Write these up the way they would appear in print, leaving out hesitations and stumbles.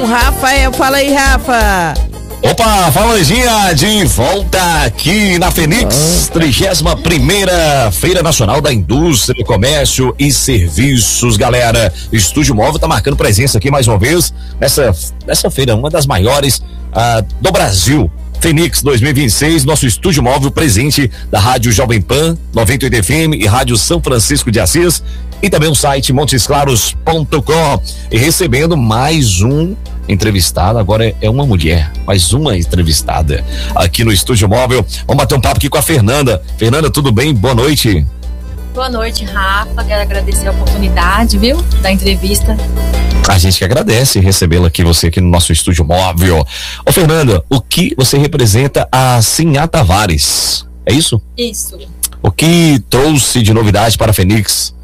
com Rafael. Fala aí, Rafa. Opa, fala Leginha, de volta aqui na Fenix, 31ª Feira Nacional da Indústria, Comércio e Serviços, galera. Estúdio Móvel tá marcando presença aqui mais uma vez nessa feira, uma das maiores do Brasil. Fenix 2026, nosso estúdio móvel presente da Rádio Jovem Pan 98 FM e Rádio São Francisco de Assis e também o site montesclaros.com, e recebendo mais um entrevistado, agora é uma mulher, mais uma entrevistada aqui no estúdio móvel. Vamos bater um papo aqui com a Fernanda. Fernanda, tudo bem? Boa noite. Boa noite, Rafa, quero agradecer a oportunidade, viu, da entrevista. A gente que agradece recebê-la aqui, você aqui no nosso estúdio móvel. Ô Fernanda, o que você representa a Sinhá Tavares, é isso? Isso. O que trouxe de novidade para a Fenix?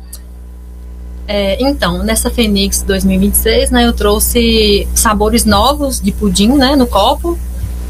Então, nessa Fenix 2026, né, eu trouxe sabores novos de pudim, né, no copo,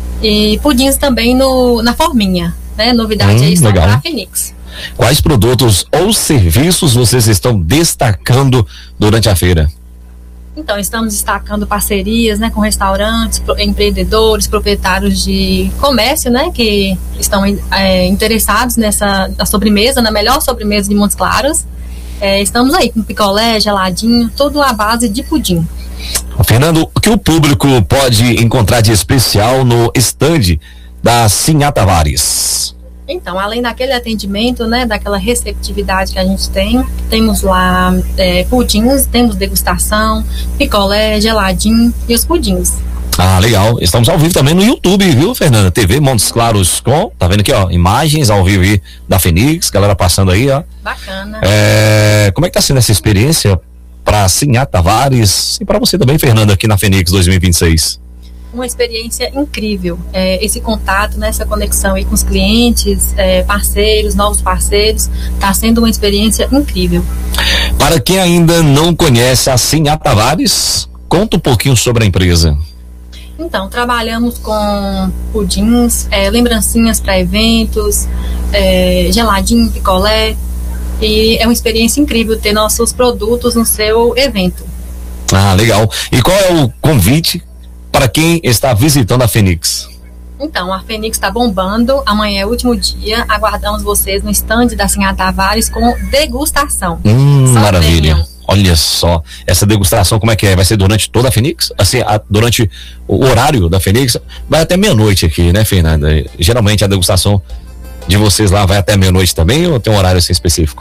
e pudins também na forminha, né, novidade aí só para a Fenix. Quais produtos ou serviços vocês estão destacando durante a feira? Então, estamos destacando parcerias, né, com restaurantes, empreendedores, proprietários de comércio, né, que estão interessados na sobremesa, na melhor sobremesa de Montes Claros. Estamos aí com picolé, geladinho, tudo à base de pudim. Fernando, o que o público pode encontrar de especial no estande da Sinhá Tavares? Então, além daquele atendimento, né, daquela receptividade que a gente tem, temos lá pudins, temos degustação, picolé, geladinho e os pudins. Ah, legal. Estamos ao vivo também no YouTube, viu, Fernanda? TV Montes Claros tá vendo aqui, ó, imagens ao vivo aí da Fenix, galera passando aí, ó. Bacana. Como é que tá sendo essa experiência para Sinhá Tavares e para você também, Fernanda, aqui na Fenix 2026? Uma experiência incrível, esse contato, né, essa conexão aí com os clientes, parceiros, novos parceiros, está sendo uma experiência incrível. Para quem ainda não conhece a Sinhá Tavares, conta um pouquinho sobre a empresa. Então, trabalhamos com pudins, lembrancinhas para eventos, geladinho, picolé, e é uma experiência incrível ter nossos produtos no seu evento. Ah, legal. E qual é o convite para quem está visitando a Fenix? Então, a Fenix está bombando, amanhã é o último dia, aguardamos vocês no estande da Sinhá Tavares com degustação. Maravilha. Venham. Olha só, essa degustação como é que é? Vai ser durante toda a Fenix? Assim, durante o horário da Fenix? Vai até meia-noite aqui, né, Fernanda? Geralmente a degustação de vocês lá vai até meia-noite também ou tem um horário assim específico?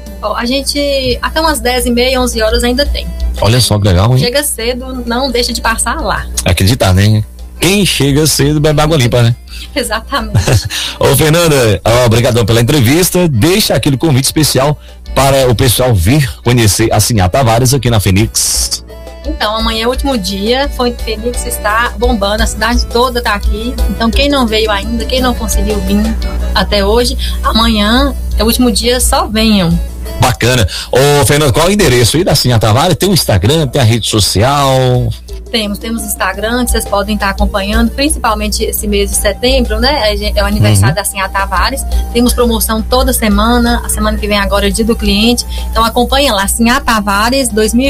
A gente, até umas 10h30, 11 horas ainda tem. Olha só que legal, hein? Chega cedo, não deixa de passar lá. Acreditar, né? Quem chega cedo bebe água limpa, né? Exatamente. Ô Fernanda, obrigadão pela entrevista, deixa aquele convite especial para o pessoal vir conhecer a Sinhá Tavares aqui na Fenix. Então, amanhã é o último dia, Fenix está bombando, a cidade toda está aqui, então quem não veio ainda, quem não conseguiu vir até hoje, amanhã é o último dia, só venham. Bacana. Ô Fernando, qual é o endereço aí da Sinhá Tavares? Tem o Instagram, tem a rede social? Temos Instagram, que vocês podem estar acompanhando, principalmente esse mês de setembro, né? É o aniversário da Sinhá Tavares. Temos promoção toda semana, a semana que vem agora é o dia do cliente. Então acompanhem lá, Sinhá Tavares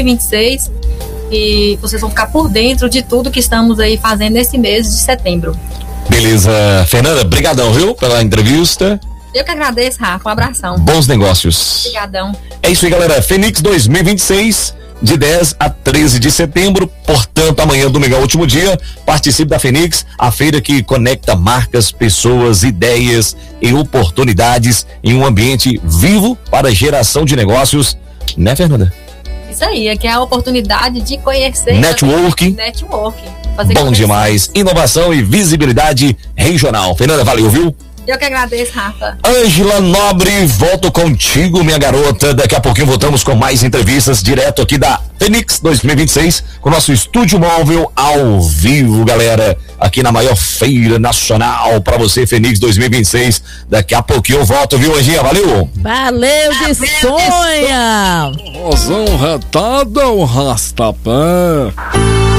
2026, e vocês vão ficar por dentro de tudo que estamos aí fazendo nesse mês de setembro. Beleza. Fernanda, brigadão, viu, pela entrevista. Eu que agradeço, Rafa, um abração. Bons negócios. Obrigadão. É isso aí, galera, Fenix 2026, de 10 a 13 de setembro, portanto, amanhã, domingo, é o último dia. Participe da Fenix, a feira que conecta marcas, pessoas, ideias e oportunidades em um ambiente vivo para geração de negócios, né, Fernanda? Isso aí, aqui é a oportunidade de conhecer. Networking. Bom demais. Inovação e visibilidade regional. Fernanda, valeu, viu? Eu que agradeço, Rafa. Ângela Nobre, volto contigo, minha garota. Daqui a pouquinho voltamos com mais entrevistas direto aqui da Fenix 2026, com o nosso estúdio móvel ao vivo, galera. Aqui na maior feira nacional pra você, Fenix 2026. Daqui a pouquinho eu volto, viu, Anginha? Valeu! Valeu de sonha! Rosão retada ou rastapé?